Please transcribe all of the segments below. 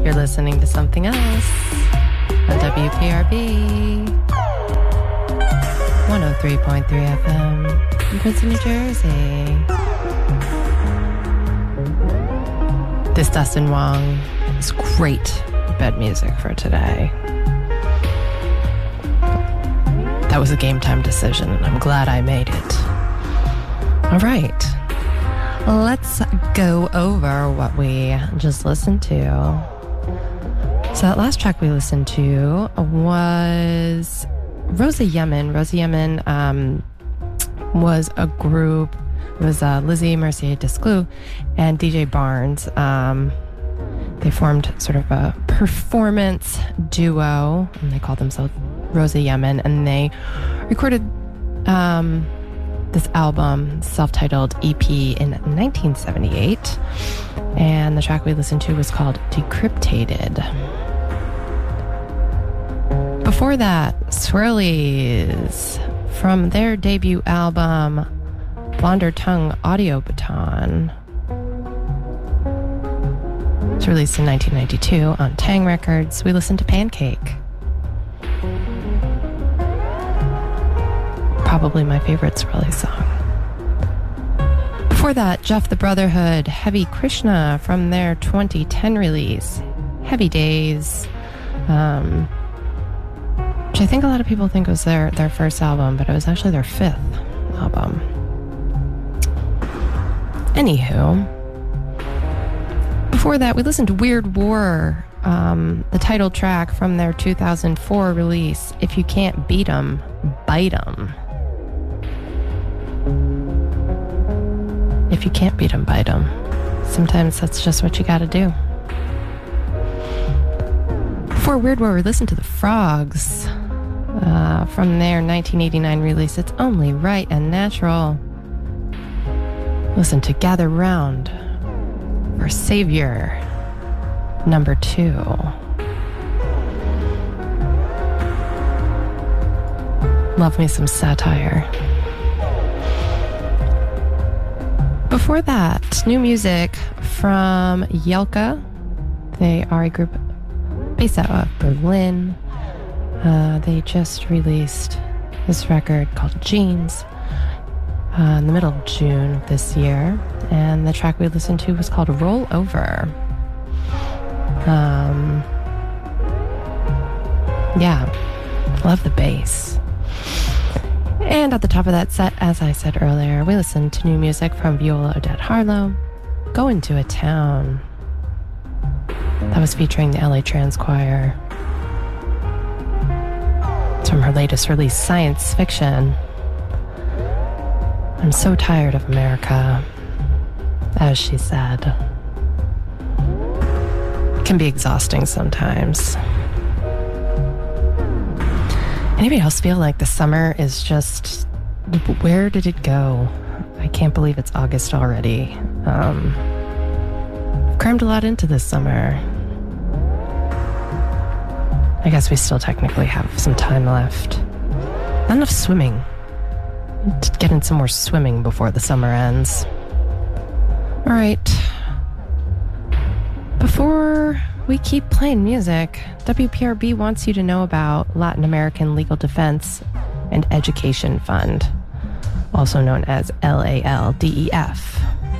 You're listening to Something Else on WPRB 103.3 FM in Princeton, New Jersey. This Dustin Wong is great bed music for today. That was a game time decision, and I'm glad I made it. All right. Let's go over what we just listened to. So that last track we listened to was Rosa Yemen. Rosa Yemen was a group. It was Lizzie Mercier Desclous and DJ Barnes. They formed sort of a performance duo, and they called themselves Rosa Yemen, and they recorded this album, self-titled EP, in 1978, and the track we listened to was called Decryptated. Before that, Swirlies from their debut album Blonder Tongue Audio Baton. It was released in 1992 on Tang Records. We listened to Pancake. Probably my favorite Swirlies song. Before that, Jeff the Brotherhood, Heavy Krishna from their 2010 release, Heavy Days. Which I think a lot of people think was their first album, but it was actually their fifth album. Anywho, before that, we listened to Weird War, the title track from their 2004 release, If You Can't Beat 'Em, Bite 'Em. If you can't beat 'em, bite 'em. Sometimes that's just what you gotta do. Before Weird War, we listened to The Frogs from their 1989 release, It's Only Right and Natural. Listen to Gather Round for Savior, number 2. Love me some satire. Before that, new music from Yelka. They are a group based out of Berlin. They just released this record called Jeans in the middle of June of this year. And the track we listened to was called Roll Over. Yeah, love the bass. And at the top of that set, as I said earlier, we listened to new music from Viola Odette Harlow, Going to a Town. That was featuring the LA Trans Choir. It's from her latest release, Science Fiction. I'm so tired of America, as she said. It can be exhausting sometimes. Anybody else feel like the summer is just, where did it go? I can't believe it's August already. I've crammed a lot into this summer. I guess we still technically have some time left. Not enough swimming. To get in some more swimming before the summer ends. All right. Before we keep playing music, WPRB wants you to know about Latin American Legal Defense and Education Fund, also known as LALDEF.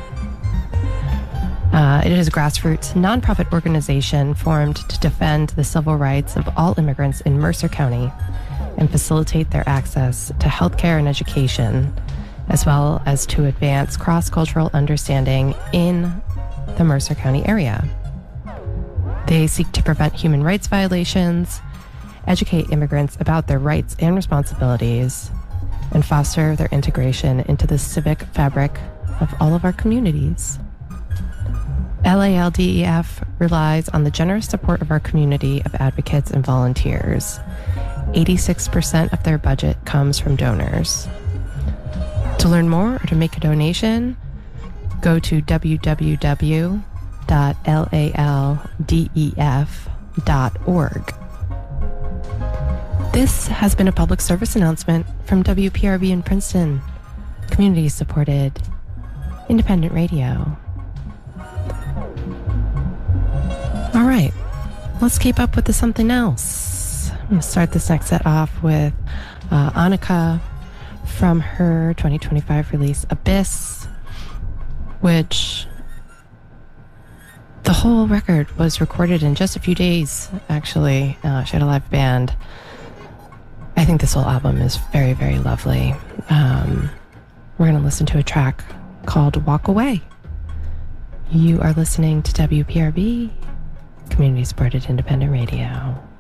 It is a grassroots nonprofit organization formed to defend the civil rights of all immigrants in Mercer County and facilitate their access to healthcare and education, as well as to advance cross-cultural understanding in the Mercer County area. They seek to prevent human rights violations, educate immigrants about their rights and responsibilities, and foster their integration into the civic fabric of all of our communities. LALDEF relies on the generous support of our community of advocates and volunteers. 86% of their budget comes from donors. To learn more or to make a donation, go to www.laldef.org. This has been a public service announcement from WPRB in Princeton, community-supported, independent radio. All right, let's keep up with the something else. I'm going to start this next set off with Annika from her 2025 release Abyss, which the whole record was recorded in just a few days, actually. She had a live band. I think this whole album is very, very lovely. We're going to listen to a track called Walk Away. You are listening to WPRB, community supported independent radio.